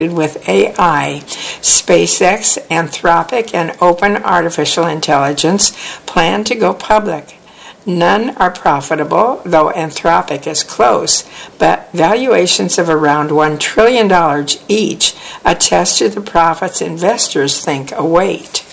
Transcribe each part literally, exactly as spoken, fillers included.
with A I. SpaceX, Anthropic, and Open Artificial Intelligence plan to go public. None are profitable, though Anthropic is close, but valuations of around one trillion dollars each attest to the profits investors think await.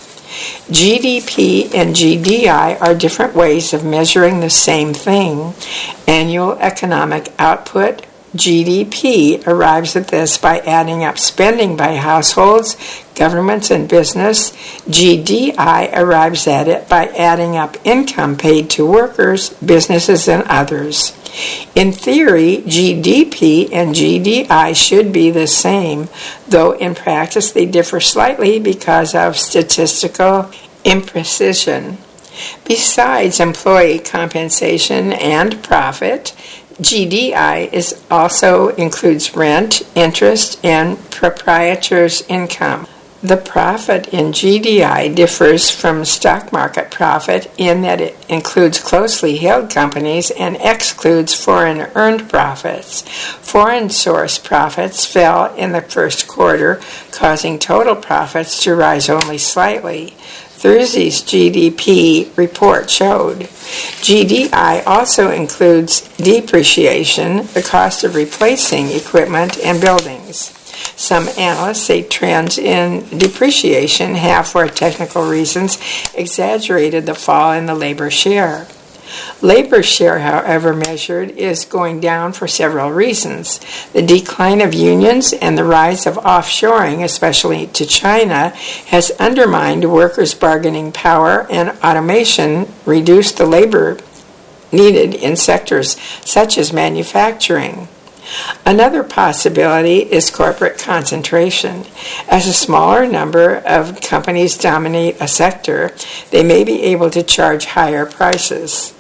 G D P and G D I are different ways of measuring the same thing. Annual economic output, G D P, arrives at this by adding up spending by households, governments, and business. G D I arrives at it by adding up income paid to workers, businesses, and others. In theory, G D P and G D I should be the same, though in practice they differ slightly because of statistical imprecision. Besides employee compensation and profit, G D I is also includes rent, interest, and proprietor's income. The profit in G D I differs from stock market profit in that it includes closely held companies and excludes foreign earned profits. Foreign source profits fell in the first quarter, causing total profits to rise only slightly. Thursday's G D P report showed. G D I also includes depreciation, the cost of replacing equipment and buildings. Some analysts say trends in depreciation have, for technical reasons, exaggerated the fall in the labor share. Labor share, however measured, is going down for several reasons. The decline of unions and the rise of offshoring, especially to China, has undermined workers' bargaining power, and automation reduced the labor needed in sectors such as manufacturing. Another possibility is corporate concentration. As a smaller number of companies dominate a sector, they may be able to charge higher prices.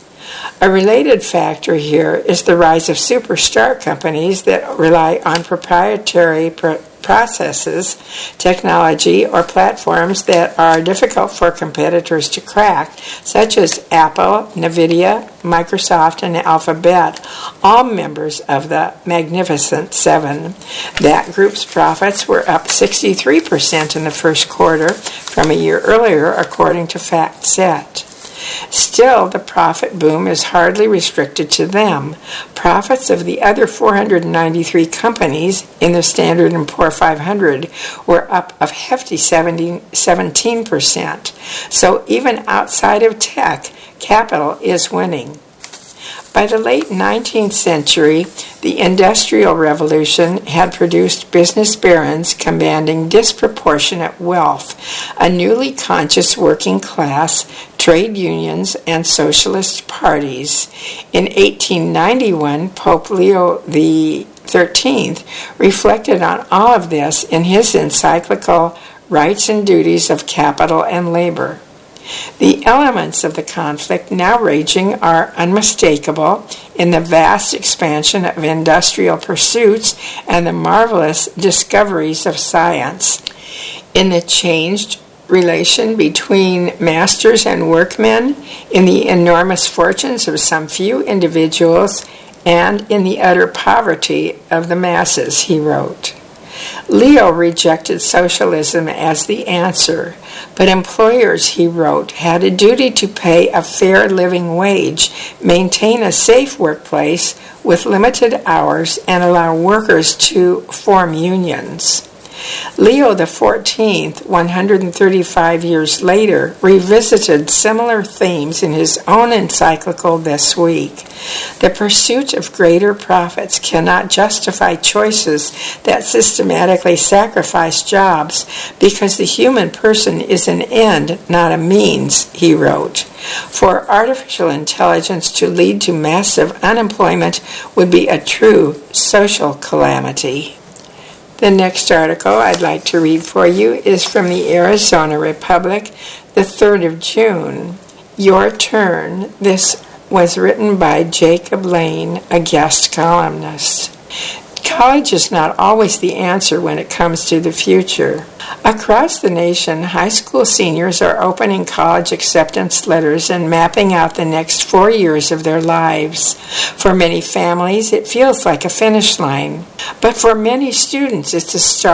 A related factor here is the rise of superstar companies that rely on proprietary pr- processes, technology, or platforms that are difficult for competitors to crack, such as Apple, NVIDIA, Microsoft, and Alphabet, all members of the Magnificent Seven. That group's profits were up sixty-three percent in the first quarter from a year earlier, according to FactSet. Still, the profit boom is hardly restricted to them. Profits of the other four hundred ninety-three companies in the Standard and Poor's five hundred were up a hefty seventeen percent. So even outside of tech, capital is winning. By the late nineteenth century, the Industrial Revolution had produced business barons commanding disproportionate wealth, a newly conscious working class, trade unions, and socialist parties. In eighteen ninety-one, Pope Leo the thirteenth reflected on all of this in his encyclical Rights and Duties of Capital and Labor. The elements of the conflict now raging are unmistakable in the vast expansion of industrial pursuits and the marvelous discoveries of science, in the changed relation between masters and workmen, in the enormous fortunes of some few individuals, and in the utter poverty of the masses, he wrote. Leo rejected socialism as the answer, but employers, he wrote, had a duty to pay a fair living wage, maintain a safe workplace with limited hours, and allow workers to form unions. Leo the fourteenth, one hundred thirty-five years later, revisited similar themes in his own encyclical this week. The pursuit of greater profits cannot justify choices that systematically sacrifice jobs because the human person is an end, not a means, he wrote. For artificial intelligence to lead to massive unemployment would be a true social calamity. The next article I'd like to read for you is from the Arizona Republic, the third of June. Your Turn. This was written by Jacob Lane, a guest columnist. college is not always the answer when it comes to the future. Across the nation, high school seniors are opening college acceptance letters and mapping out the next four years of their lives. For many families, it feels like a finish line. But for many students, it's a start